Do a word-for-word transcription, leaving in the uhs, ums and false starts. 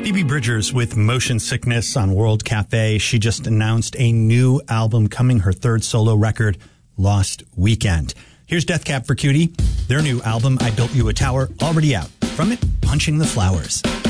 Phoebe Bridgers with Motion Sickness on World Cafe. She just announced a new album coming, her third solo record, Lost Weekend. Here's Death Cab for Cutie. Their new album, I Built You a Tower, already out. From it, Punching the Flowers.